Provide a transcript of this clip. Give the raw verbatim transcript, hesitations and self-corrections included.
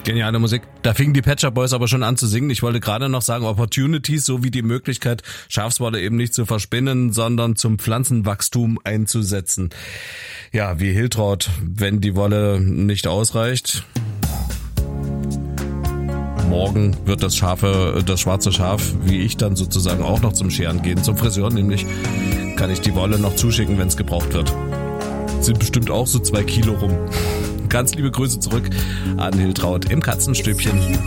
Geniale Musik. Da fingen die Pet Shop Boys aber schon an zu singen. Ich wollte gerade noch sagen, Opportunities sowie die Möglichkeit, Schafswolle eben nicht zu verspinnen, sondern zum Pflanzenwachstum einzusetzen. Ja, wie Hiltraud, wenn die Wolle nicht ausreicht. Morgen wird das Schafe, das schwarze Schaf, wie ich dann sozusagen auch noch zum Scheren gehen, zum Friseur nämlich, kann ich die Wolle noch zuschicken, wenn es gebraucht wird. Sind bestimmt auch so zwei Kilo rum. Ganz liebe Grüße zurück an Hiltraud im Katzenstübchen.